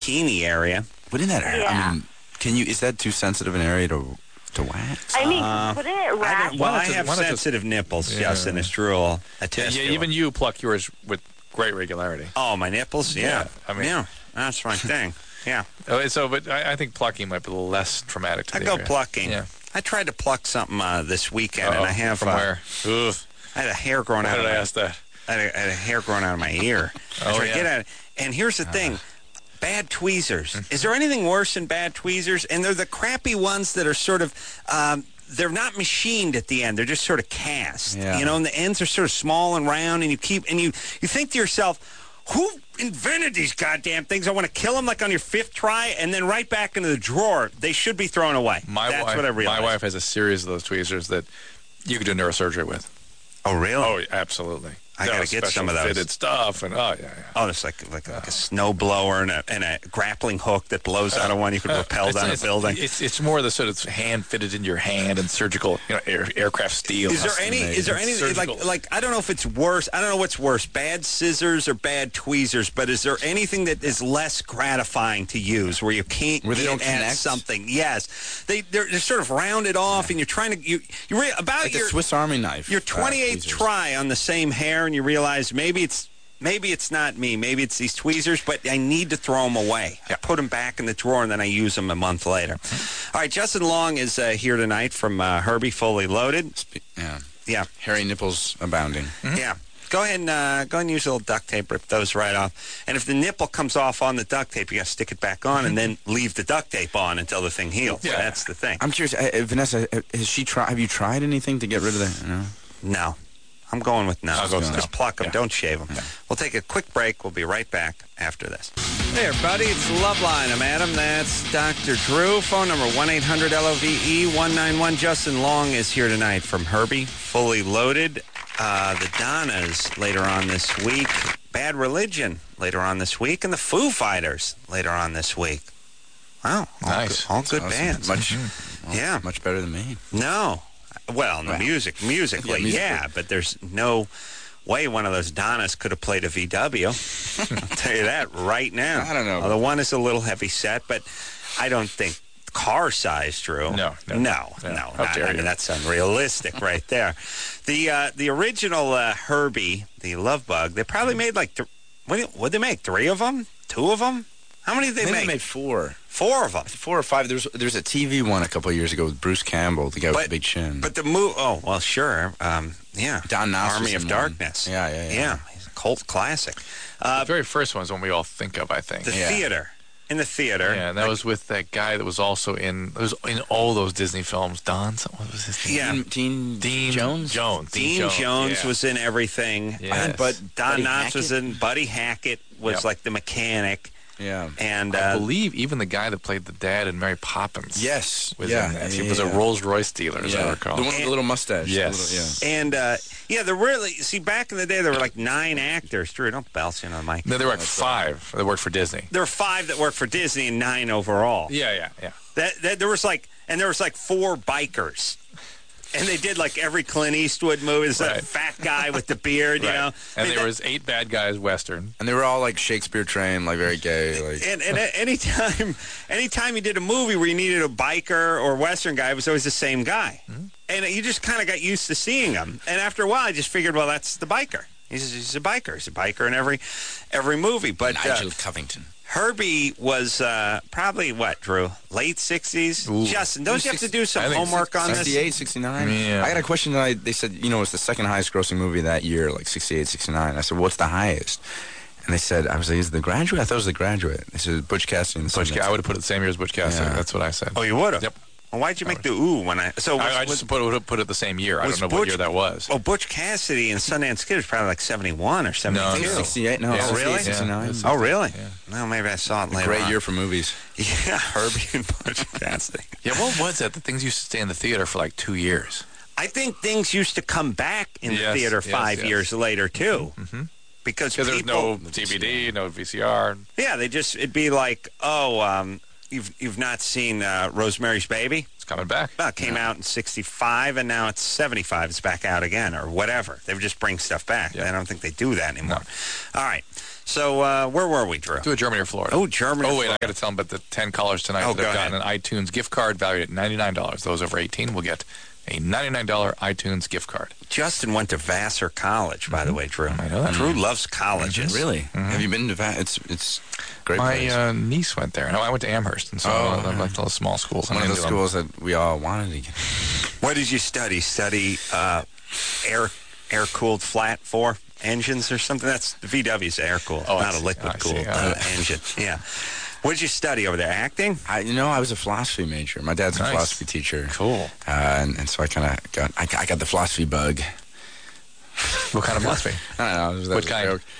bikini area. But in that area, Yeah. I mean, is that too sensitive an area to wax? I mean, wouldn't it rash? I have sensitive nipples, Justin, as Drew will attest to. Even you pluck yours with great regularity. Oh, my nipples? Yeah. I mean, yeah, that's my thing. Yeah. But I think plucking might be a little less traumatic to I the go area. plucking. Yeah. I tried to pluck something this weekend, and I have... From where? Ugh. I had a hair growing Why out did of I my... ask that? I had a hair growing out of my ear. I tried to get at it. And here's the thing. Bad tweezers. Is there anything worse than bad tweezers? And they're the crappy ones that are sort of... they're not machined at the end. They're just sort of cast. Yeah. You know, and the ends are sort of small and round, and you think to yourself... Who invented these goddamn things? I want to kill them like on your fifth try, and then right back into the drawer. They should be thrown away. That's what I realized. My wife has a series of those tweezers that you could do neurosurgery with. Oh, really? Oh, absolutely. I got to get some of those. Fitted stuff, and yeah. Oh, it's like a snow blower and a grappling hook that blows out of one. You could rappel down a building. It's more the sort of hand fitted in your hand and surgical, aircraft steel. Is there any like I don't know if it's worse. I don't know what's worse, bad scissors or bad tweezers. But is there anything that is less gratifying to use where you can't Where they don't get at connect? something? Yes, they're sort of rounded off, and you're trying to about Like your a Swiss Army knife. your 28th tweezers. try on the same hair, and you realize maybe it's not me. Maybe it's these tweezers, but I need to throw them away. I put them back in the drawer, and then I use them a month later. All right, Justin Long is here tonight from Herbie Fully Loaded. Yeah. Hairy nipples abounding. Yeah. Go ahead and use a little duct tape, rip those right off. And if the nipple comes off on the duct tape, you got to stick it back on and then leave the duct tape on until the thing heals. Yeah. That's the thing. I'm curious, Vanessa, have you tried anything to get rid of that? No? No. I'm going with no. I'll go with no. Just pluck them. Yeah. Don't shave them. Yeah. We'll take a quick break. We'll be right back after this. Hey, everybody. It's Loveline. I'm Adam. That's Dr. Drew. Phone number 1-800-LOVE-191. Justin Long is here tonight from Herbie, Fully Loaded. The Donnas later on this week. Bad Religion later on this week. And the Foo Fighters later on this week. Wow. Nice. All good Awesome. bands. Much better than me. No. Well, musically, yeah, but there's no way one of those Donnas could have played a VW. I'll tell you that right now. I don't know. The one is a little heavy set, but I don't think car size, Drew. No. How dare you. That's unrealistic right there. The original Herbie, the Love Bug, they probably made like, what'd they make, 3 of them? 2 of them? How many did they I think make? they made 4. 4 of them. 4 or 5. There's a TV one a couple of years ago with Bruce Campbell, the guy with the big chin. But the movie, oh, well, sure. Yeah. Don Knotts Army was of in one. Darkness. Yeah. He's a cult classic. The very first one is one we all think of, I think. The theater. In the theater. Yeah, and that was with that guy that was also in all those Disney films. What was his name? Yeah. Dean Jones? Dean Jones yeah. was in everything. Yes. But Don Buddy Knotts was Hackett? in. Buddy Hackett was like the mechanic. Yeah. And I believe even the guy that played the dad in Mary Poppins. Yes. Was in that. He was a Rolls Royce dealer, as I recall. The one with the little mustache. Yes. And there really back in the day there were like 9 actors. Drew, don't bounce in on the mic. No, there were like 5 that worked for Disney. There were 5 that worked for Disney and 9 overall. Yeah. There was like 4 bikers. And they did like every Clint Eastwood movie. There's that fat guy with the beard, you know. And there was 8 bad guys Western. And they were all like Shakespeare trained, like very gay. Like. And anytime you did a movie where you needed a biker or Western guy, it was always the same guy. Mm-hmm. And you just kind of got used to seeing him. And after a while, I just figured, well, that's the biker. He's a biker. He's a biker in every movie. But Nigel Covington. Herbie was probably, Drew? Late 60s? Ooh. Justin, don't you have to do some homework on this? 68, 69? Yeah. I got a question they said, it's the second highest grossing movie that year, like 68, 69. I said, what's the highest? And they said, I was like, is it The Graduate? I thought it was The Graduate. They said, Butch Cassidy. I would have put it the same year as Butch Cassidy. Yeah. That's what I said. Oh, you would have? Yep. Well, why'd you make the ooh when I... So I just put it the same year. I don't know what year that was. Oh, Butch Cassidy and Sundance Kid was probably like 71 or 72. No, 68. No, yeah. Oh, really? 69. Yeah. Oh, really? Yeah. Well, maybe I saw it later Great on. year for movies. Yeah, Herbie and Butch Cassidy. Yeah, what was that? The things used to stay in the theater for like 2 years. I think things used to come back in the theater 5 years later, too. Mm-hmm. Because there's no DVD, no VCR. Yeah, it'd be like, you've not seen Rosemary's Baby? It's coming back. Well, it came out in 65, and now it's 75. It's back out again, or whatever. They would just bring stuff back. Yeah. I don't think they do that anymore. No. All right. So where were we, Drew? Do it Germany or Florida. Oh, Germany. Oh, wait, I got to tell them about the 10 callers tonight Oh, that have go gotten an iTunes gift card valued at $99. Those over 18 will get a $99 iTunes gift card. Justin went to Vassar College, by the way, Drew. I know that. Drew loves colleges. Really? Have you been to that? It's a great place. My niece went there. No, I went to Amherst, and so I like those small schools. One of those schools that we all wanted to get. What did you study? Study air-cooled flat 4 engines or something? That's the VW's air-cooled, not a liquid-cooled engine. Yeah. What did you study over there? Acting? I was a philosophy major. My dad's a philosophy teacher. Cool. And so I kind of got the philosophy bug. What kind of philosophy? I don't know. That What was a kind? joke.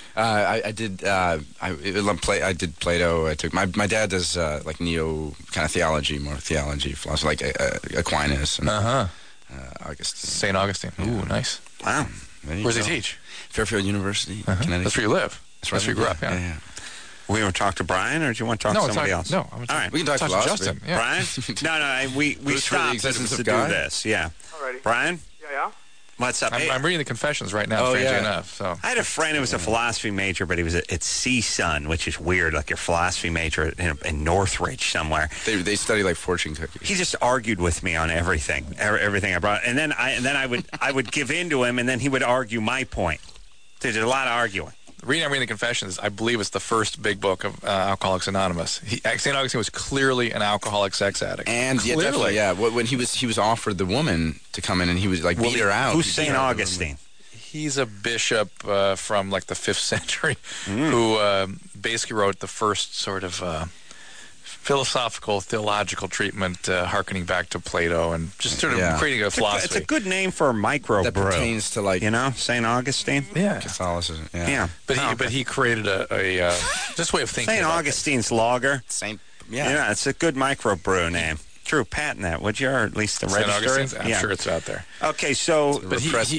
I did Plato. I took my dad does like neo kind of theology, more theology, philosophy, like Aquinas and Augustine. St. Augustine. Ooh, nice. Wow. Where's he teach? Fairfield University, Connecticut. That's where you live. That's where you grew up, yeah. We want to talk to Brian, or do you want to talk to somebody else? No, All right. We can talk to philosophy. Justin. Yeah. Brian? No, we Bruce, for the stopped existence to of do God? this. Yeah. Alrighty. Brian? Yeah. What's up? Hey, I'm reading the confessions right now, Oh, strangely yeah. enough. So I had a friend who was a philosophy major, but he was at CSUN, which is weird, like your philosophy major in Northridge somewhere. They study like fortune cookies. He just argued with me on everything I brought, and then I would give in to him, and then he would argue my point. There's a lot of arguing. I'm reading the confessions. I believe it's the first big book of Alcoholics Anonymous. St. Augustine was clearly an alcoholic sex addict. And clearly. definitely, yeah. When he was offered the woman to come in, and he was like beat her out. Who's He beat St. her out of the Augustine? He's a bishop from like the 5th century who basically wrote the first sort of philosophical, theological treatment harkening back to Plato and just sort of creating a philosophy. It's a good name for a micro that brew. pertains to like St. Augustine. Yeah. Catholicism. Yeah. But he created a just way of thinking. St. about Augustine's Lager. Yeah. It's a good micro brew name. Drew, patent that, would you, or at least the St. register? Augustine's? I'm sure it's out there. Okay, so But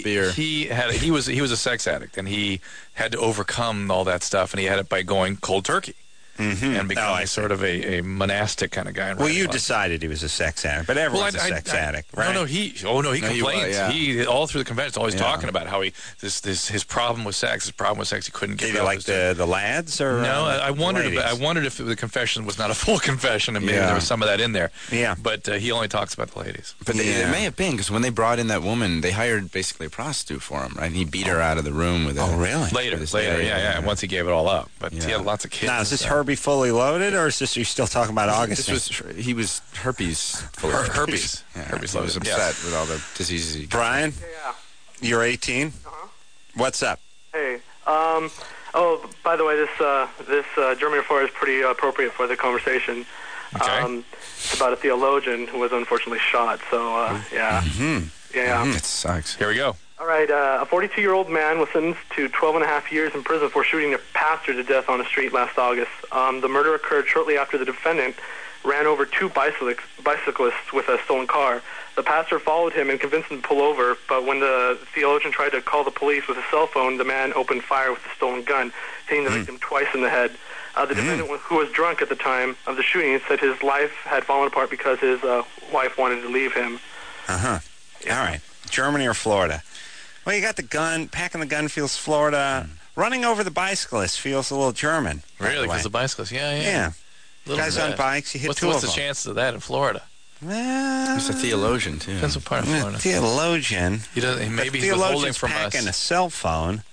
he was a sex addict, and he had to overcome all that stuff, and he had it by going cold turkey. And becoming sort of a monastic kind of guy. Well, you decided he was a sex addict, but everyone's a sex addict, right? He complains. He all through the convention, always talking about how his problem with sex. His problem with sex, he couldn't get Did it you up. like the lads or no? I wondered. ladies? I wondered if the confession was not a full confession, and maybe there was some of that in there. Yeah, but he only talks about the ladies. But it may have been because when they brought in that woman, they hired basically a prostitute for him, right? And he beat her out of the room with it. Oh, really? Later, yeah. Once he gave it all up, but he had lots of kids. Now, is this Herbie fully loaded, or is this you still talking about Augustine? He was herpes. Herpes. Yeah, Herpes he was loaded. upset with all the diseases. He got. Brian, Yeah. you're 18. What's up? Hey. Oh, by the way, this Germany or Florida is pretty appropriate for the conversation. Okay. It's about a theologian who was unfortunately shot. So, yeah. Yeah. It sucks. Here we go. All right, a 42-year-old man was sentenced to 12 and a half years in prison for shooting a pastor to death on a street last August. The murder occurred shortly after the defendant ran over 2 bicyclists with a stolen car. The pastor followed him and convinced him to pull over, but when the theologian tried to call the police with a cell phone, the man opened fire with a stolen gun, hitting the victim twice in the head. The defendant, who was drunk at the time of the shooting, said his life had fallen apart because his wife wanted to leave him. All right. Germany or Florida? Well, you got the gun. Packing the gun feels Florida. Running over the bicyclist feels a little German. Really? Because the bicyclists? Yeah. Guys on bikes, you hit what's two of the them. chances of that in Florida? Well, He's a theologian, too. Depends what part of Florida. Theologian. Maybe he's withholding from us. Packing a cell phone.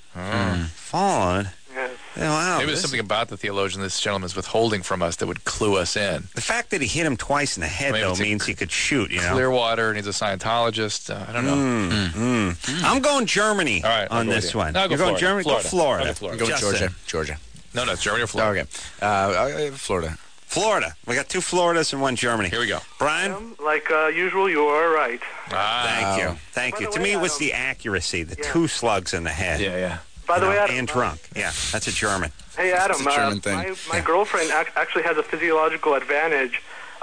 Followed. Yes. Wow. Maybe there's something about the theologian this gentleman is withholding from us that would clue us in. The fact that he hit him twice in the head, Maybe though, it's a means he could shoot, you know? Clearwater, and he's a Scientologist. I don't know. I'm going Germany All right, I'll on go this with you. one. No, I'll go You're going Florida. Germany? Go Florida. I'll go Florida. Go with Justin. Georgia. No, it's Germany or Florida. Okay. Florida. Florida. We got 2 Floridas and 1 Germany. Here we go. Brian? Like usual, you are right. Thank you. Thank By you. the To way, me, it was Adam- the accuracy, the 2 slugs in the head. Yeah. By the way, Adam, And drunk. Yeah, that's a German. Hey, Adam, It's a German thing. my girlfriend actually has a physiological advantage,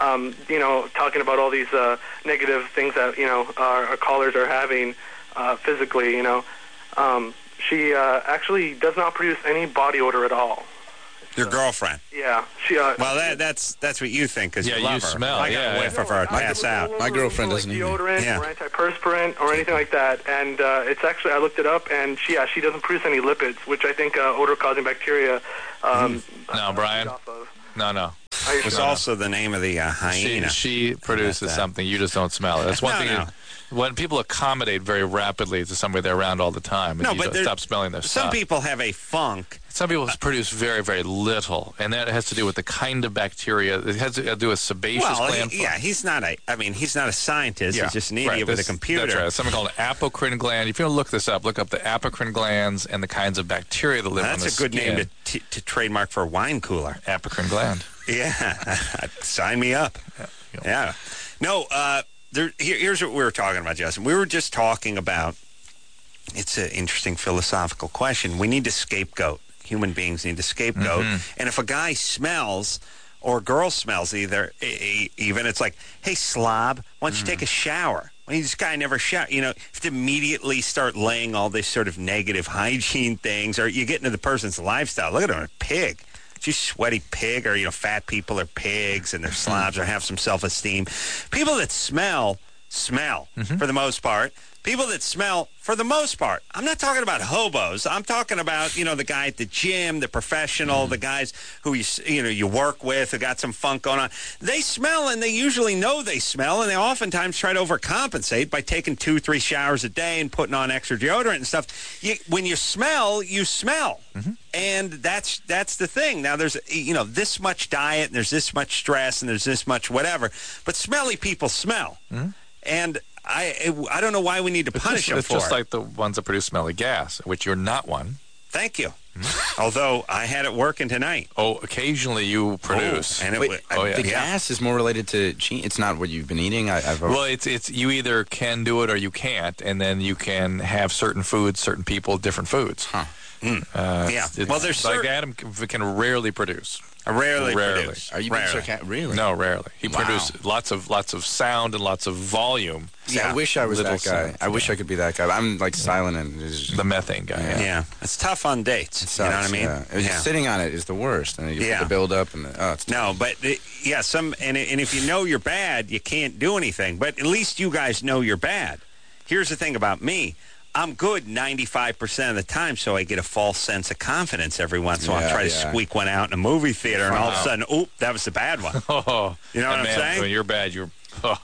talking about all these negative things that, our callers are having physically, She actually does not produce any body odor at all. Your girlfriend. Yeah, she. Well, that's what you think because Yeah, you love you her. smell, I got yeah, a whiff yeah. of her. I'd pass out. My girlfriend doesn't like either. deodorant Yeah. or antiperspirant or anything like that, and it's actually I looked it up, and she doesn't produce any lipids, which I think odor-causing bacteria. No, Brian. off of. No. It was also the name of the hyena. She produces that. something. You just don't smell it. That's one thing. No. When people accommodate very rapidly to somebody they're around all the time, and No, you but don't stop smelling their some stuff. people have a funk. Some people produce very, very little, and that has to do with the kind of bacteria. It has to do with sebaceous gland. He's not a scientist. Yeah, He's just an idiot right. with a computer. That's right. Something called an apocrine gland. If you want to look this up, look up the apocrine glands and the kinds of bacteria that live on the That's a good skin. name to trademark for a wine cooler. Apocrine gland. Yeah, sign me up. Yeah. No, here's what we were talking about, Justin. We were just talking about, it's an interesting philosophical question. We need to scapegoat. Human beings need to scapegoat. And if a guy smells, or a girl smells even, it's like, hey, slob, why don't you take a shower? Well, this guy never showered. You have to immediately start laying all this sort of negative hygiene things, or you get into the person's lifestyle. Look at him, a pig. You sweaty pig, or fat people are pigs and they're slobs or have some self-esteem. People that smell for the most part. People that smell for the most part. I'm not talking about hobos. I'm talking about the guy at the gym, the professional, the guys who you work with who got some funk going on. They smell, and they usually know they smell, and they oftentimes try to overcompensate by taking 2-3 showers a day and putting on extra deodorant and stuff. When you smell, you smell. And that's the thing. Now there's this much diet, and there's this much stress, and there's this much whatever. But smelly people smell, and I don't know why we need to punish them for it. It's just like the ones that produce smelly gas, which you're not one. Thank you. Although I had it working tonight. Oh, occasionally you produce. And the gas is more related to cheating. It's not what you've been eating. Well, it's you either can do it or you can't, and then you can have certain foods, certain people, different foods. Huh. Yeah. Well, there's like Adam can rarely produce. Rarely produce. Are you being sarcastic? Really? No, rarely. He produces lots of sound and lots of volume. Yeah, I wish I was that guy. Sounds, I wish I could be that guy. I'm like silent and the methane guy. Yeah. It's tough on dates. It sucks, you know what I mean? Just sitting on it is the worst. And you put the build up and it's no, but and if you know you're bad, you can't do anything. But at least you guys know you're bad. Here's the thing about me. I'm good 95% of the time, so I get a false sense of confidence every once in a while. I try to squeak one out in a movie theater, and all of a sudden, that was the bad one. You know what I'm saying? When you're bad, you're...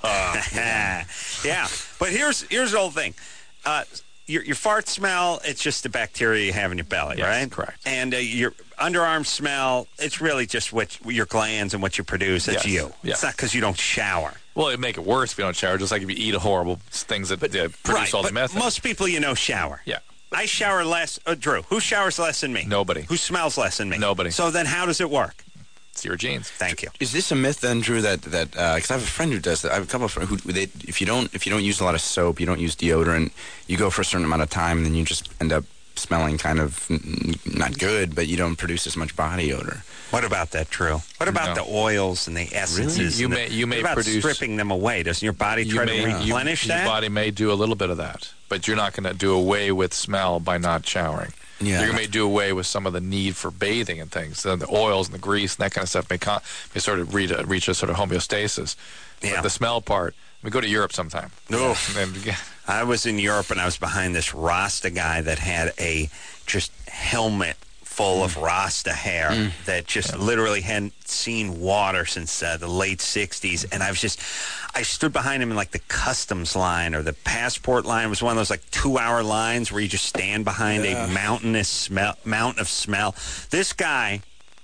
Yeah. But here's the whole thing. Your fart smell, it's just the bacteria you have in your belly, right? Correct. And your underarm smell, it's really just your glands and what you produce. It's you. Yeah. It's not because you don't shower. Well, it'd make it worse if you don't shower, just like if you eat horrible things that produce all the methane. Most people shower. Yeah. I shower less. Drew, who showers less than me? Nobody. Who smells less than me? Nobody. So then how does it work? It's your genes. Thank you. Is this a myth then, Drew? That because I have a friend who does that. I have a couple of friends who if you don't use a lot of soap, you don't use deodorant, you go for a certain amount of time, and then you just end up smelling kind of not good, but you don't produce as much body odor. What about that, Drew? What about the oils and the essences? Really? You may what about produce stripping them away. Doesn't your body try to replenish that? Your body may do a little bit of that, but you're not going to do away with smell by not showering. Yeah. You may do away with some of the need for bathing and things. The oils and the grease and that kind of stuff may sort of reach a sort of homeostasis. Yeah. But the smell part, we go to Europe sometime. No. I was in Europe, and I was behind this Rasta guy that had a just helmet full of Rasta hair that just literally hadn't seen water since the late 60s. And I stood behind him in like the customs line or the passport line. It was one of those like 2-hour lines where you just stand behind a mountain of smell. This guy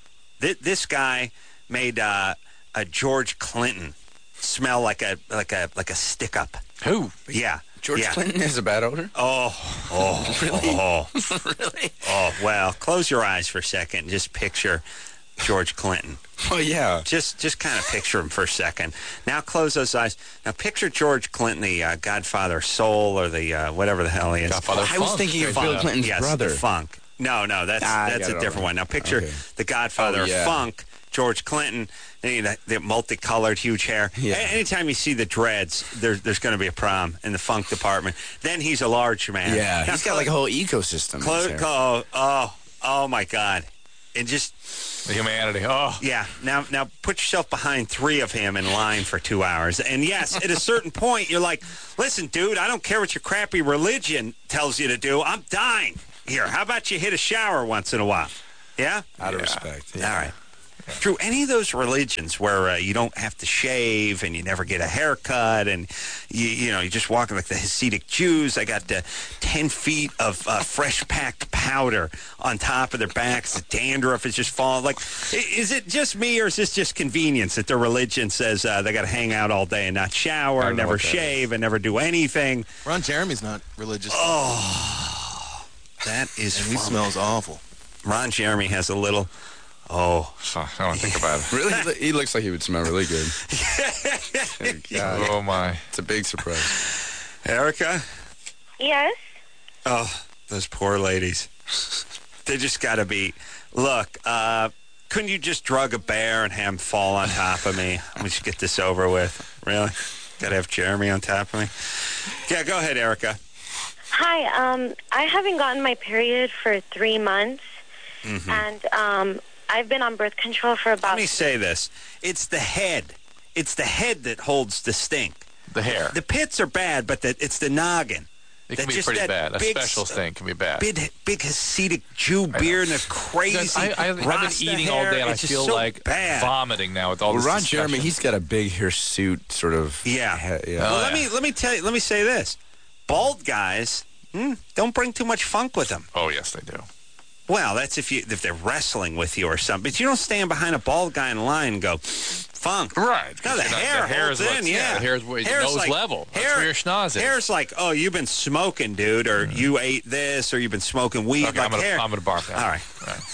made a George Clinton smell like a stick up. Who? Yeah. George Clinton has a bad odor? Really? Really? Oh, well, close your eyes for a second and just picture George Clinton. Oh, yeah. Just kind of picture him for a second. Now close those eyes. Now picture George Clinton, the Godfather Soul, or the whatever the hell he is. Godfather I was Funk. thinking of Bill Clinton's brother. The Funk. No, that's a different one. Now picture the Godfather of Funk, George Clinton, the multicolored, huge hair. Yeah. Anytime you see the dreads, there's going to be a problem in the funk department. Then he's a large man. Yeah, now, he's got like a whole ecosystem. Oh my God. and just The humanity. Oh. yeah. Now put yourself behind 3 of him in line for 2 hours. And yes, at a certain point, you're like, listen, dude, I don't care what your crappy religion tells you to do. I'm dying here. How about you hit a shower once in a while? Yeah? Out of respect. All right. Drew, any of those religions where you don't have to shave and you never get a haircut and you just walk like the Hasidic Jews, I got 10 feet of fresh packed powder on top of their backs, the dandruff is just falling. Like, is it just me or is this just convenience that their religion says they got to hang out all day and not shower, never shave, and never do anything? Ron Jeremy's not religious. Oh, that is and he smells awful. Ron Jeremy has a little... Oh. I don't want to think about it. Really? He looks like he would smell really good. God. Oh, my. It's a big surprise. Erica? Yes? Oh, those poor ladies. They just got to be... Look, couldn't you just drug a bear and have him fall on top of me? Let me just get this over with. Really? Got to have Jeremy on top of me? Yeah, go ahead, Erica. Hi, I haven't gotten my period for 3 months, and I've been on birth control for about... Let me say this. It's the head. It's the head that holds the stink. The hair. The pits are bad, but it's the noggin. It can be pretty bad. A special thing can be bad. Big Hasidic Jew beard and a crazy I've been eating all day, and I feel so like bad. vomiting now with all this Ron discussion. Jeremy, he's got a big hirsute sort of... Yeah. Well, let me say this. Bald guys, don't bring too much funk with them. Oh, yes, they do. Well, that's if they're wrestling with you or something. But you don't stand behind a bald guy in line and go, funk. Right. No, the hair is holds in, the hair is where your nose like, level. That's where your schnoz is. Hair's like, oh, you've been smoking, dude, or you ate this, or you've been smoking weed. Okay, like I'm going to barf now. All right.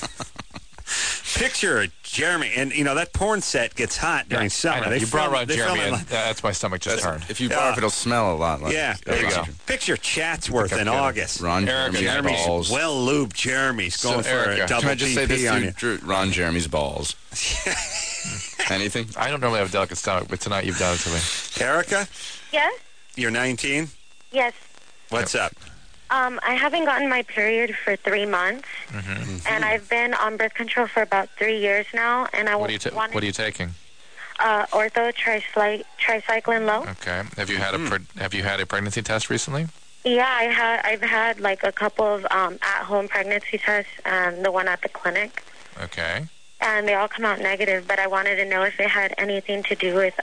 Picture Jeremy, and that porn set gets hot during summer. You brought Ron Jeremy in. That's my stomach just turned. If you barf, it'll smell a lot like... Yeah, there you go. Picture Chatsworth in August. Ron Jeremy's balls. well-lubed Jeremy's going for a double Can I just say this PP on you. Drew, Ron Jeremy's balls. Anything? I don't normally have a delicate stomach, but tonight you've done it to me. Erica, Yes? you're 19? Yes. What's up? I haven't gotten my period for 3 months, and I've been on birth control for about 3 years now, and I What are you taking? Ortho tricycline low. Okay. Have you had a pregnancy test recently? Yeah, I've had like a couple of at-home pregnancy tests and the one at the clinic. Okay. And they all come out negative, but I wanted to know if it had anything to do with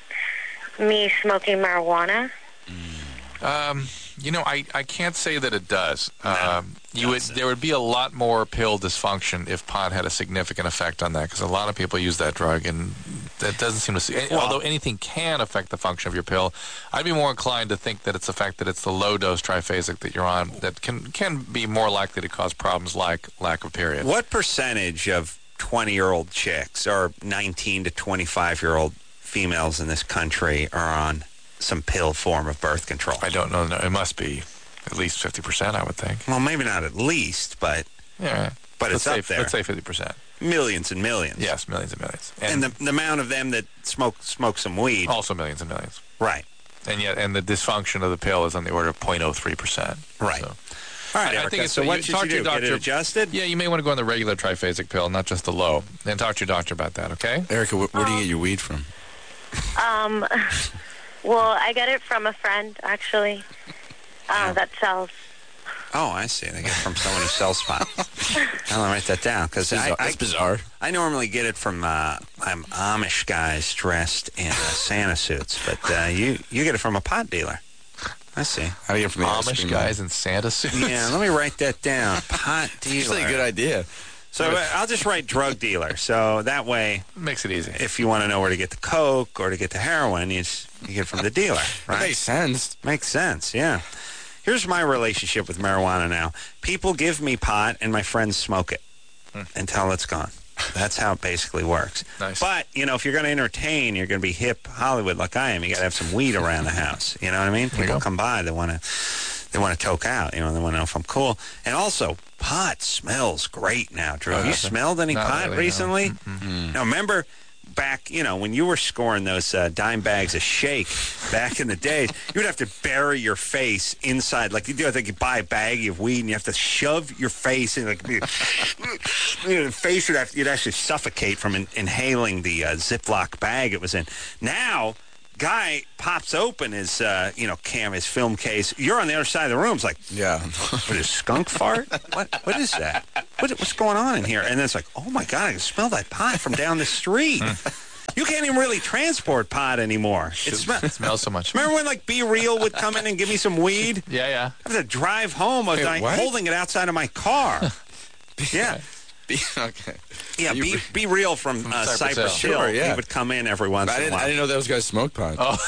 me smoking marijuana. I can't say that it does. There would be a lot more pill dysfunction if pot had a significant effect on that, because a lot of people use that drug, and that doesn't seem to see. Although anything can affect the function of your pill, I'd be more inclined to think that it's the fact that it's the low dose triphasic that you're on that can be more likely to cause problems like lack of period. What percentage of 20-year-old chicks or 19 to 25-year-old females in this country are on some pill form of birth control? I don't know. No, it must be at least 50%, I would think. Well, maybe not at least, but yeah, but it's up there. Let's say 50%. Millions and millions. Yes, millions and millions. And the amount of them that smoke some weed. Also millions and millions. Right. And the dysfunction of the pill is on the order of 0.03%. Right. So. All right, Erica, I think it's so what should you do? Get it adjusted? Yeah, you may want to go on the regular triphasic pill, not just the low. And talk to your doctor about that, okay? Erica, where do you get your weed from? Well, I get it from a friend, actually, that sells. Oh, I see. They get it from someone who sells pot. I'll write that down, because That's bizarre. I normally get it from Amish guys dressed in Santa suits, but you get it from a pot dealer. I see. How do you get from the Amish guys in Santa suits? Yeah, let me write that down. Pot dealer. Actually, a good idea. So I'll just write drug dealer. So that way, makes it easy. If you want to know where to get the coke or to get the heroin, you get it from the dealer. Right? That makes sense. Makes sense. Yeah. Here's my relationship with marijuana now. People give me pot, and my friends smoke it until it's gone. That's how it basically works. Nice. But, if you're going to entertain, you're going to be hip Hollywood like I am. You got to have some weed around the house. You know what I mean? People come by, they want to toke out. They want to know if I'm cool. And also, pot smells great now, Drew. Have you smelled any pot recently? No. Now, remember back, when you were scoring those dime bags of shake back in the days, you would have to bury your face inside. Like you do, I think you buy a bag of weed and you have to shove your face in. Like the face you'd actually suffocate from inhaling the Ziploc bag it was in. Now, guy pops open his, his film case. You're on the other side of the room. It's like, Yeah. what is skunk fart? What is that? What's going on in here? And then it's like, oh my God, I can smell that pot from down the street. You can't even really transport pot anymore. It smells so much. Remember when like Be Real would come in and give me some weed? Yeah. I have to drive home. I was what? holding it outside of my car. Yeah. Okay. Yeah, be Real from Cypress Hill. Sure, yeah. He would come in every once in a while. I didn't know those guys smoked pot. Oh.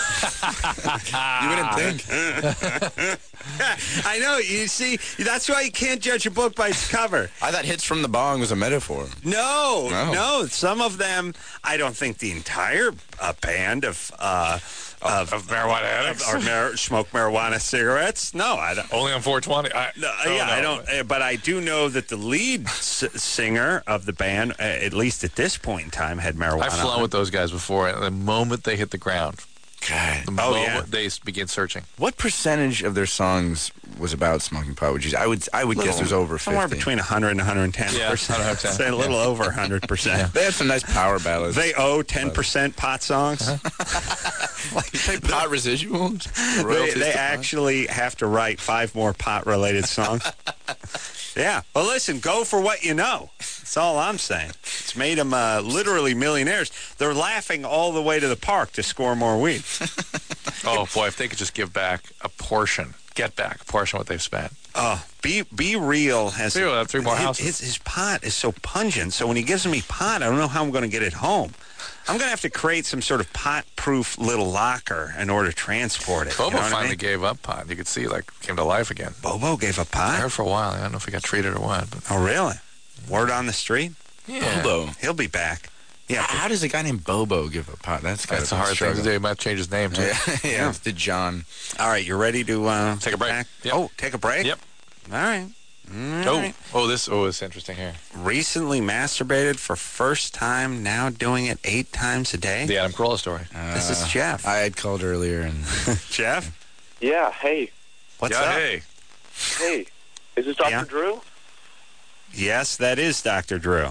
You wouldn't think. I know. You see, that's why you can't judge a book by its cover. I thought Hits from the Bong was a metaphor. No. Some of them, I don't think the entire band of marijuana addicts or smoke marijuana cigarettes. No, I don't. only on 420. I don't. But I do know that the lead singer of the band, at least at this point in time, had marijuana. I've flown with those guys before, and the moment they hit the ground, God. the moment they begin searching. What percentage of their songs was about smoking pot? Would you? I would guess it was over 50. Somewhere between 100 and 110%. Yeah, 110. Say a little over 100%. They had some nice power ballads. They owe 10% pot songs. You pay pot residuals? They actually have to write 5 more pot-related songs. Yeah. Well, listen, go for what you know. That's all I'm saying. It's made them literally millionaires. They're laughing all the way to the park to score more weed. Oh, boy, if they could just get back a portion of what they've spent. Be Real has... Be Real have 3 more houses. His pot is so pungent, so when he gives me pot, I don't know how I'm going to get it home. I'm going to have to create some sort of pot-proof little locker in order to transport it. Bobo finally I mean? gave up pot. You could see, came to life again. Bobo gave up pot? I heard for a while. I don't know if he got treated or what. But... Oh, really? Word on the street? Yeah. Bobo. He'll be back. Yeah. How does a guy named Bobo give up pot? That's a hard thing to do. He might change his name, too. Yeah. The John. All right, you ready to take a break? Yep. Oh, take a break? Yep. All right. This is interesting here. Recently masturbated for first time, now doing it 8 times a day. The Adam Carolla story. This is Jeff. I had called earlier and Jeff? Yeah, hey. What's up? Hey. Hey. Is this Dr. Yeah. Drew? Yes, that is Dr. Drew.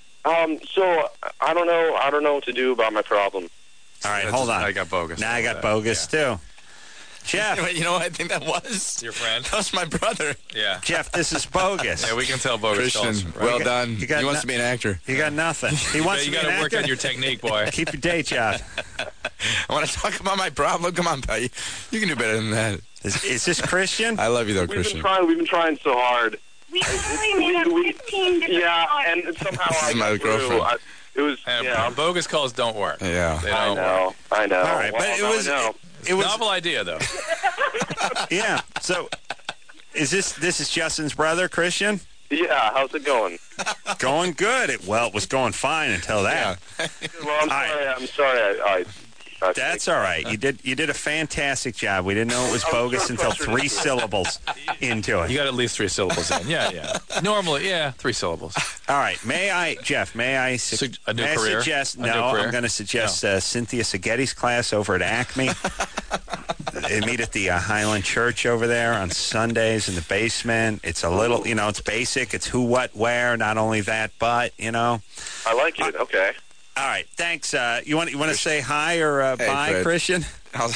So I don't know what to do about my problem. All right, hold on. I got bogus. Now I got bogus too. Jeff. You know what I think that was? Your friend? That was my brother. Yeah. Jeff, this is bogus. Yeah, we can tell bogus calls. Christian, Right? well done. you got He wants to be an actor. You got nothing. He wants You to be got an to work actor. on your technique, boy. Keep your day job. I want to talk about my problem. Come on, pal. You can do better than that. Is this Christian? I love you, though, We've Christian. been trying so hard. We only made up 15 different Yeah, and somehow This I is my got through. girlfriend. It was Bogus calls don't work. Yeah. They I don't work. know. All right, Well, but now I know. it was Novel idea, though. yeah. So, is this is Justin's brother, Christian? Yeah, how's it going? Going good. It was going fine until that. Well, I'm sorry. That's all right. You did a fantastic job. We didn't know it was bogus until 3 syllables into it. You got at least 3 syllables in. Yeah. Normally, 3 syllables. All right. May I A new career? suggest? A new No, career? I'm going to suggest Cynthia Seghetti's class over at Acme. They meet at the Highland Church over there on Sundays in the basement. It's a little, it's basic. It's who, what, where. Not only that, but, I like it. Okay. All right. Thanks. You want to say hi or bye, Fred. Christian? Well,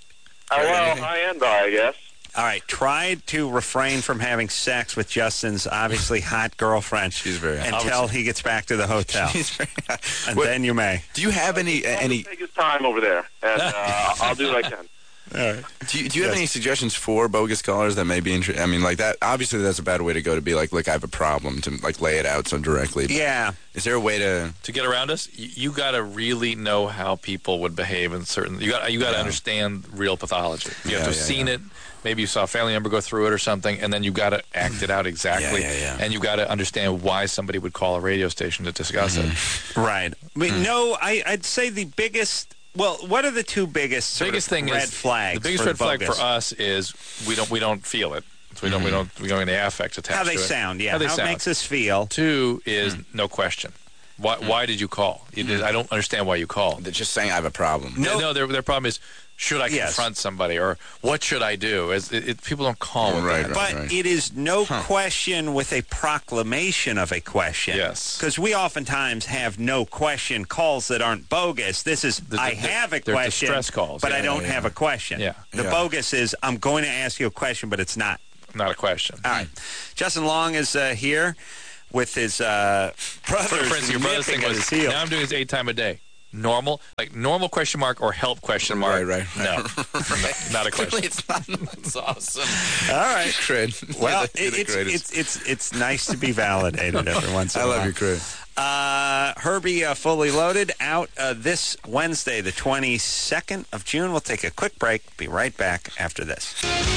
hi and bye, I guess. All right. Try to refrain from having sex with Justin's obviously hot girlfriend. She's very hot. until he gets back to the hotel, He's very hot. and then you may. Do you have any? Take his time over there, and I'll do what I can. All right. Do you have any suggestions for bogus callers that may be interesting? I mean, like that. Obviously, that's a bad way to go. To be like, look, I have a problem. To like lay it out so directly. Yeah. Is there a way to? To get around us, you got to really know how people would behave in certain. You got to understand real pathology. You have to have seen it. Maybe you saw a family member go through it or something, and then you got to act it out exactly. And you got to understand why somebody would call a radio station to discuss it. Right. I mean, no, I'd say the biggest. Well, what are the 2 biggest thing red flags? The biggest for red flag bogus? for us is we don't feel it. So we don't have any affect attached How to they it. sound, yeah. How they How it sound. makes us feel. 2 is no question. Why did you call? I don't understand why you called. They're just saying I have a problem. No, their problem is, should I confront somebody, or what should I do? People don't call with that. But it is no question with a proclamation of a question. Yes. Because we oftentimes have no question calls that aren't bogus. This is, I have a they're question, distress calls. but I don't have a question. Yeah. The bogus is, I'm going to ask you a question, but it's not. Not a question. All right. Justin Long is here with his brothers. For instance, your brother's thing was, now I'm doing this 8 times a day. Normal, like normal question mark or help question mark? Right. No, not a question. It's not. That's awesome. All right. Cred. Well, it's nice to be validated every once in a while. I love you, Cred. Herbie Fully Loaded out this Wednesday, the 22nd of June. We'll take a quick break. Be right back after this.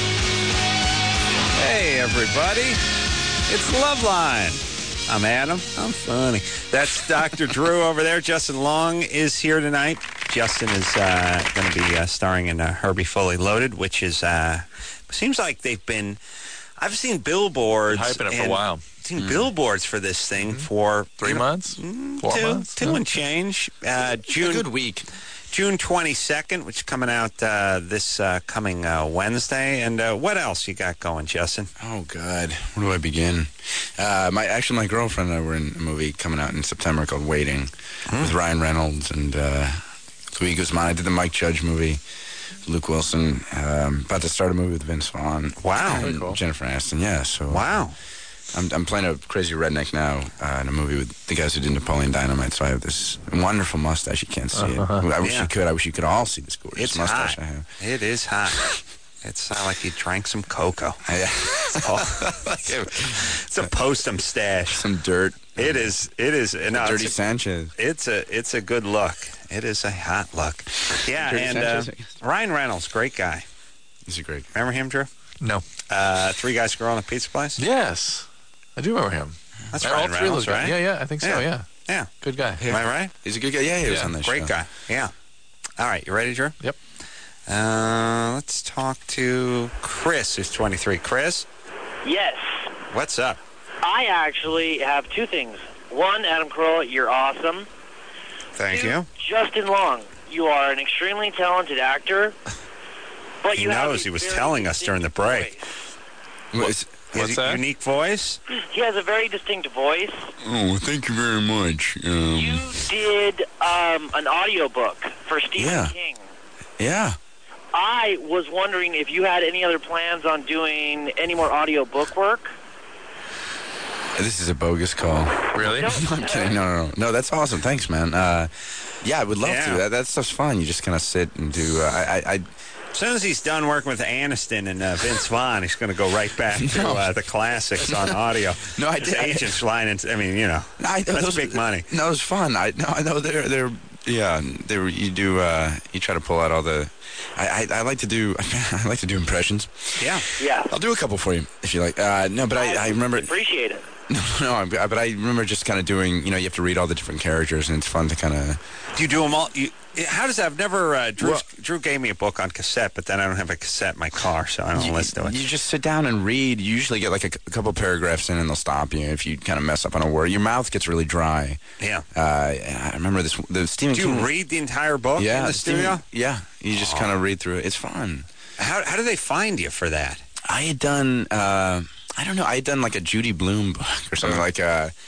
Hey, everybody. It's Loveline. I'm Adam. I'm funny. That's Dr. Drew over there. Justin Long is here tonight. Justin is going to be starring in Herbie Fully Loaded, which is seems like they've been. I've seen billboards. Hyping it for a while. Seen billboards for this thing for 3 months, 4 months, two and change. June. A good week. June 22nd, which is coming out this coming Wednesday. And what else you got going, Justin? Oh, God. Where do I begin? My girlfriend and I were in a movie coming out in September called Waiting with Ryan Reynolds and Louis Guzman. I did the Mike Judge movie, Luke Wilson. About to start a movie with Vince Vaughn. Wow. And cool. Jennifer Aniston, yeah. So, wow. I'm playing a crazy redneck now in a movie with the guys who did Napoleon Dynamite, so I have this wonderful mustache. You can't see it. I wish you could. I wish you could all see this gorgeous It's mustache hot. I have. It is hot. It's like you drank some cocoa. Yeah. It's a post-um stash. Some dirt. It is. No, Dirty Sanchez. It's a good look. It is a hot look. Yeah, Dirty and Sanchez. Ryan Reynolds, great guy. He's a great guy. Remember him, Drew? No. 3 Guys, Girl, and a Pizza Place? Yes, I do remember him. That's All Ryan 3 of Reynolds, those guys. right? Yeah, I think so. Yeah, Yeah. good guy. Am I right? He's a good guy. Yeah, he was on that Great show. guy. Yeah. All right, you ready, Drew? Yep. Let's talk to Chris, who's 23. Chris, Yes. what's up? I actually have 2 things. One, Adam Carolla, you're awesome. Thank 2, you. Justin Long, you are an extremely talented actor. But He you have knows. a He was very telling us during the break. voice. He has What's a that? unique voice. He has a very distinct voice. Oh, thank you very much. You did an audiobook for Stephen Yeah. King. Yeah. I was wondering if you had any other plans on doing any more audiobook work. This is a bogus call. Really? I'm kidding. No, that's awesome. Thanks, man. Yeah, I would love Yeah. to. That stuff's fun. You just kind of sit and do. As soon as he's done working with Aniston and Vince Vaughn, he's going to go right back to the classics on audio. No, I His did. agents flying in. I mean, you know, that's big money. No, it was fun. I know they're yeah. You try to pull out all the. I like to do. I like to do impressions. Yeah. Yeah. I'll do a couple for you if you like. No, but I remember. Appreciate it. No, but I remember just kind of doing. You have to read all the different characters, and it's fun to kind of. Do you do them all? How does that? I've never. Drew gave me a book on cassette, but then I don't have a cassette in my car, so I don't listen to it. You just sit down and read. You usually get like a couple paragraphs in, and they'll stop you if you kind of mess up on a word. Your mouth gets really dry. Yeah. I remember the Stephen Do King. you read the entire book in the studio? Yeah, you just kind of read through it. It's fun. How do they find you for that? I had done. I don't know. I had done like a Judy Blume book or something like.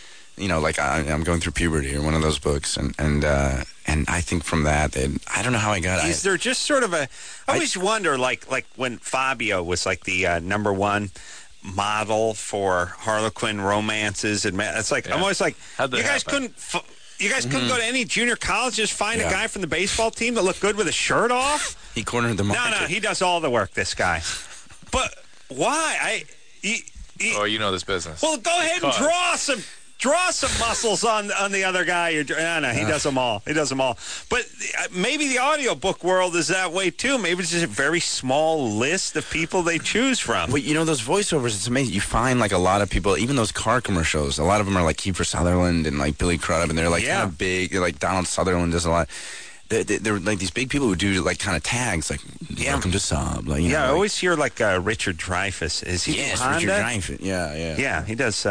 I'm going through puberty or one of those books, and I think from that, I don't know how I got it. Is there just sort of a? I always wonder, like when Fabio was like the #1 model for Harlequin romances, and it's like I'm always like, you guys couldn't. You guys couldn't go to any junior college, just find a guy from the baseball team that looked good with a shirt off? He cornered the market. No, he does all the work, this guy. But why? Oh, you know this business. Well, go ahead and draw some muscles on the other guy. He does them all. He does them all. But maybe the audiobook world is that way, too. Maybe it's just a very small list of people they choose from. Well, those voiceovers, it's amazing. You find, like, a lot of people, even those car commercials, a lot of them are, like, Kiefer Sutherland and, like, Billy Crudup, and they're, like, kind of big. They're, like, Donald Sutherland does a lot. They're like these big people who do, like, kind of tags, like, welcome to Saab. Like, I always hear, like, Richard Dreyfuss. Is he Yes, Honda? Richard Dreyfuss. Yeah. Yeah, he does.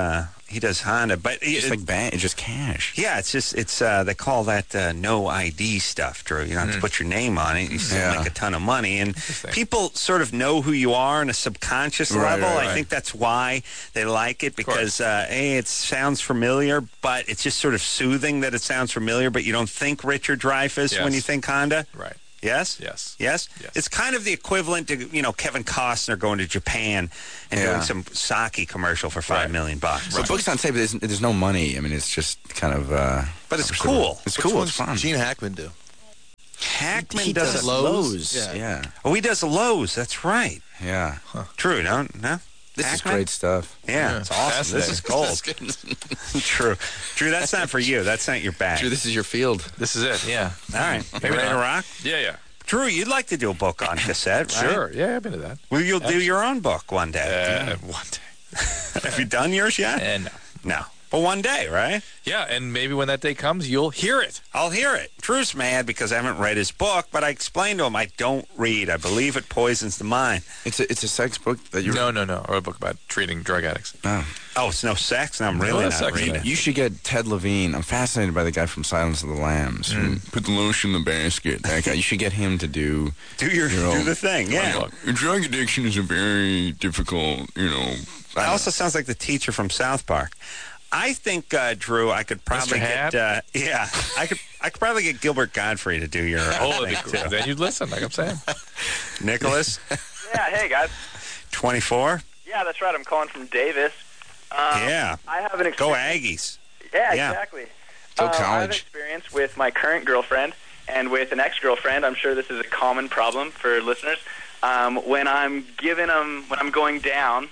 He does Honda, but Just like just cash. yeah, it's they call that no ID stuff, Drew. You don't have to put your name on it. You still make a ton of money, and people sort of know who you are on a subconscious level. I think that's why they like it, because it sounds familiar, but it's just sort of soothing that it sounds familiar, but you don't think Richard Dreyfuss when you think Honda. Right. Yes? Yes. Yes? Yes. It's kind of the equivalent to, Kevin Costner going to Japan and doing some sake commercial for $5 million. So books on tape, there's no money. I mean, it's just kind of... but it's cool. It's cool. It's Which fun. Gene Hackman do? Hackman He does does it. Lowe's. Yeah. Oh, he does Lowe's. That's right. Yeah. True, no? This is Hackman? great stuff. Yeah, it's awesome. This is gold. True. Drew, that's not for you. That's not your bag. Drew, this is your field. This is it, yeah. All right. You ready to rock? Yeah. Drew, you'd like to do a book on cassette, right? Sure. Yeah, I've been to that. Well, you'll do your own book one day. One day. Have you done yours yet? And No. But one day, right? yeah, and maybe when that day comes, you'll hear it. I'll hear it. Drew's mad because I haven't read his book, but I explained to him I don't read. I believe it poisons the mind. It's a sex book that you... No. Or a book about treating drug addicts. Oh, it's no sex? No, I'm really not sex, reading no. it. You should get Ted Levine. I'm fascinated by the guy from Silence of the Lambs. Put the lotion in the basket. That guy. You should get him to do Do the thing, yeah. Drug addiction is a very difficult, That also sounds like the teacher from South Park. I think, Drew, I could probably Mr. get I could probably get Gilbert Godfrey to do your Oh, thing, that'd be cool. too. Then you'd listen, like I'm saying. Nicholas, Yeah, hey guys. 24. Yeah, that's right. I'm calling from Davis. Yeah. I have an Go experience. Aggies. Yeah, Yeah. exactly. Go I have an college. experience with my current girlfriend and with an ex-girlfriend. I'm sure this is a common problem for listeners. When I'm going down,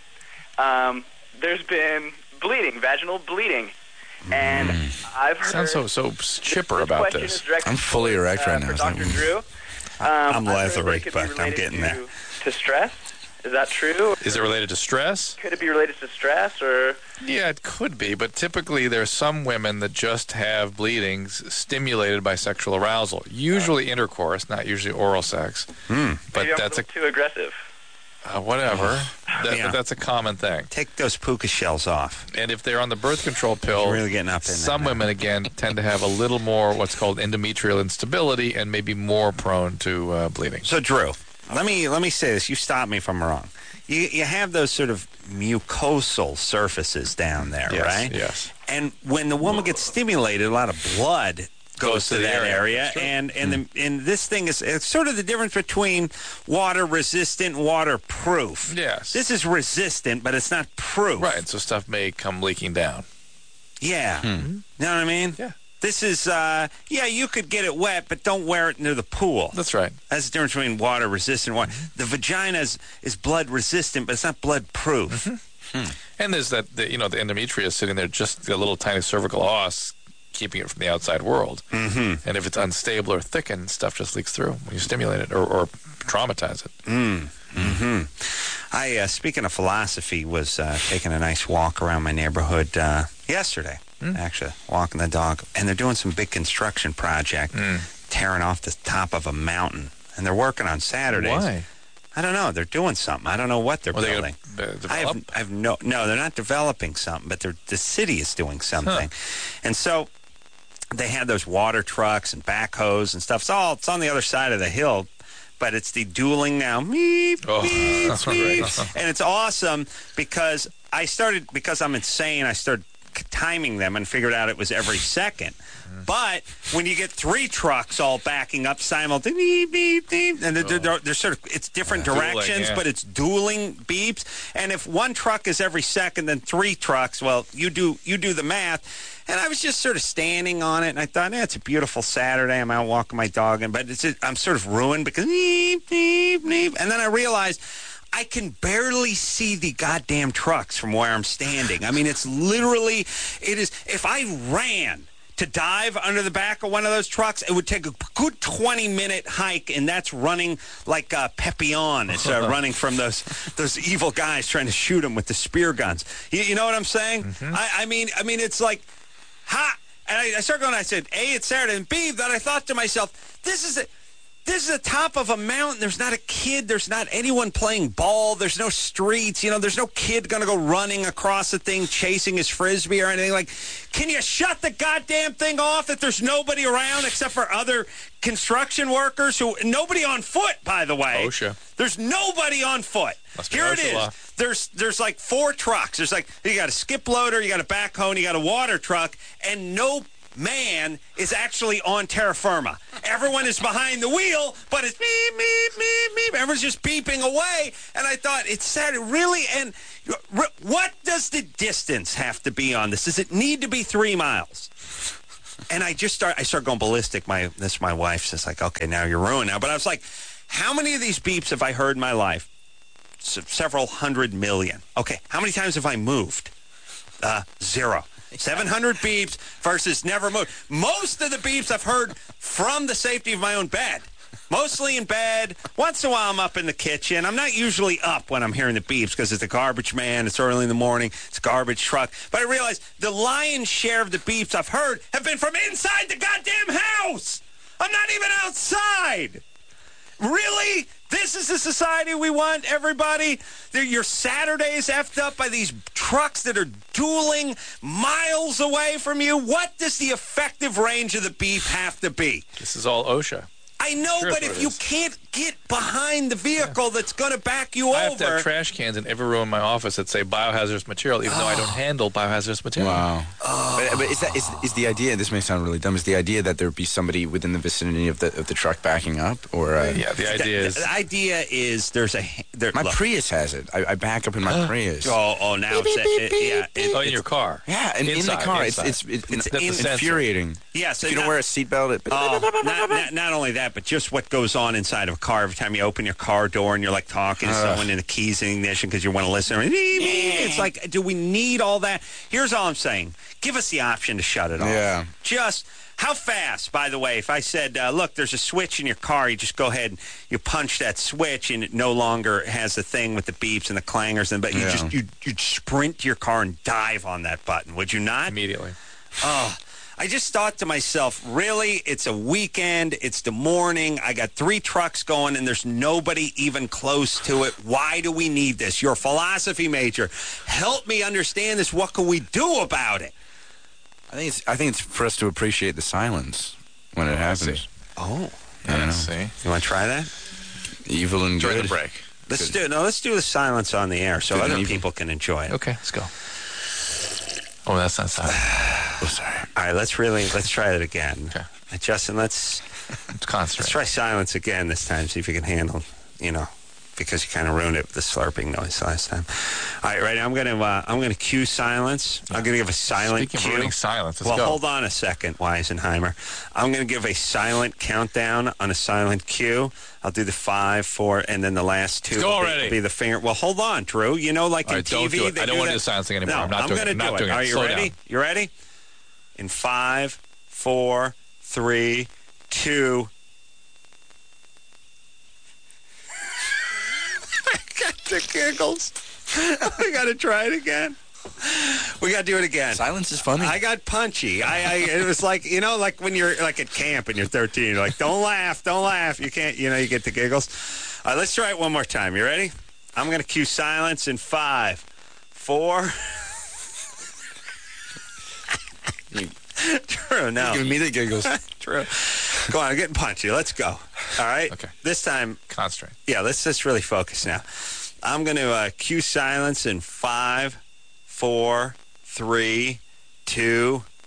there's been bleeding, vaginal bleeding, and I've heard. Sounds so chipper about question this. is directed I'm fully towards, erect right now. For It's not- Dr. Drew. I'm I've heard leathery, it could be but I'm related getting there. To stress. Is that true? Is it related to stress? Could it be related to stress or? Yeah, it could be, but typically there's some women that just have bleedings stimulated by sexual arousal, usually intercourse, not usually oral sex. But Maybe I'm that's a little too aggressive. whatever. Yeah. But that's a common thing. Take those puka shells off. And if they're on the birth control pill, You're really getting up in some there now. women again tend to have a little more what's called endometrial instability and maybe more prone to bleeding. So, Drew, let me say this. You stop me if I'm wrong. You have those sort of mucosal surfaces down there, Yes, right? yes. And when the woman gets stimulated, a lot of blood goes to the that area. Sure. And this thing is it's sort of the difference between water resistant and waterproof. Yes. This is resistant, but it's not proof. Right, so stuff may come leaking down. Yeah. You know what I mean? Yeah. This is, you could get it wet, but don't wear it near the pool. That's right. That's the difference between water resistant and water. The vagina is blood resistant, but it's not blood proof. And there's the endometrium sitting there, just a little tiny cervical os keeping it from the outside world. And if it's unstable or thickened, stuff just leaks through when you stimulate it or traumatize it. I, speaking of philosophy, was taking a nice walk around my neighborhood yesterday, actually, walking the dog. And they're doing some big construction project, tearing off the top of a mountain. And they're working on Saturdays. Why? I don't know. They're doing something. I don't know what they're Are they building. going to I develop? have no, they're not developing something, but the city is doing something. And so they had those water trucks and backhoes and stuff. It's on the other side of the hill, but it's the dueling now. Meep, meep, meep. Right. And it's awesome because I'm insane, I started timing them and figured out it was every second. But when you get three trucks all backing up simultaneously, beep, beep, and they're sort of, it's different directions, but it's dueling beeps. And if one truck is every second, then three trucks, well, you do the math. And I was just sort of standing on it, and I thought, it's a beautiful Saturday. I'm out walking my dog, but I'm sort of ruined because beep, beep, beep. And then I realized I can barely see the goddamn trucks from where I'm standing. I mean, it is, if I ran to dive under the back of one of those trucks, it would take a good 20-minute hike, and that's running like Pepion. It's running from those evil guys trying to shoot him with the spear guns. You know what I'm saying? I mean, it's like, ha! And I started going, I said, A, it's Saturday, and B, that I thought to myself, this This is the top of a mountain. There's not a kid. There's not anyone playing ball. There's no streets. There's no kid going to go running across the thing, chasing his Frisbee or anything. Like, can you shut the goddamn thing off if there's nobody around except for other construction workers nobody on foot, by the way. OSHA. There's nobody on foot. Must be Here it OSHA is. law. There's like 4 trucks. There's like, you got a skip loader, you got a backhoe, and you got a water truck, and no man is actually on terra firma. Everyone is behind the wheel, but it's beep, beep, beep, beep. Everyone's just beeping away. And I thought, it's sad, really. And what does the distance have to be on this? Does it need to be 3 miles? And I start going ballistic. My wife says, like, okay, now you're ruined now. But I was like, how many of these beeps have I heard in my life? Several hundred million. Okay, how many times have I moved? 0. 700 beeps versus never moved. Most of the beeps I've heard from the safety of my own bed. Mostly in bed. Once in a while I'm up in the kitchen. I'm not usually up when I'm hearing the beeps because it's a garbage man. It's early in the morning. It's a garbage truck. But I realized the lion's share of the beeps I've heard have been from inside the goddamn house. I'm not even outside. Really? This is the society we want, everybody? Your Saturday's effed up by these trucks that are dueling miles away from you? What does the effective range of the beep have to be? This is all OSHA. I know, Sure, but that's if what it you is. can't get behind the vehicle that's going to back you I have to over... have trash cans in every room in my office that say biohazardous material, even though I don't handle biohazardous material. Wow. But is the idea? This may sound really dumb. Is the idea that there be somebody within the vicinity of the truck backing up, or Yeah, the idea is. The idea is there's a... my look. Prius has it. I back up in my Prius. Oh, now Oh, in your car. Yeah, and in the Inside, car, inside. it's That's the sensor. infuriating. Yes, If you don't wear a seatbelt, not only that, but just what goes on inside of a car every time you open your car door and you're like talking to someone in the keys in ignition because you want to listen. It's like, do we need all that? Here's all I'm saying. Give us the option to shut it off. Yeah. Just, how fast, by the way, if I said, look, there's a switch in your car, you just go ahead and you punch that switch and it no longer has the thing with the beeps and the clangers, but you'd sprint to your car and dive on that button, would you not? Immediately. Oh, I just thought to myself, really, it's a weekend, it's the morning, I got 3 trucks going, and there's nobody even close to it. Why do we need this? You're a philosophy major. Help me understand this. What can we do about it? I think it's for us to appreciate the silence when it happens. Oh. I don't know. See? You want to try that? Evil and During good. the break. Let's do the silence on the air so Good and other evil. people can enjoy it. Okay, let's go. Oh, that's not silent. Oh, sorry. All right, let's try it again. Okay. Justin, let's Concentrate. try silence again this time, see if you can handle, because you kind of ruined it with the slurping noise last time. All right, I'm gonna cue silence. I'm gonna give a silent Speaking of cue. ruining silence, let's well, go. hold on a second, Weisenheimer. I'm gonna give a silent countdown on a silent cue. I'll do the 5, 4, and then the last 2 Let's go will already. be the finger. Well, hold on, Drew. Like All in right, TV, don't do it. they I don't do want to that. do silencing anymore. No, I'm not doing gonna it. I'm not do doing it. it. Are you Slow ready? down. You ready? In 5, 4, 3, 2. I got the giggles. I got to try it again. We got to do it again. Silence is funny. I got punchy. It was like, like when you're like at camp and you're 13, you're like, don't laugh. You can't, you get the giggles. All right, let's try it one more time. You ready? I'm going to cue silence in 5, 4. True, no. Giving me the giggles. True. Go on, I'm getting punchy. Let's go. All right? Okay. This time, Concentrate. yeah, let's just really focus now. I'm going to cue silence in 5, 4, 3, 2,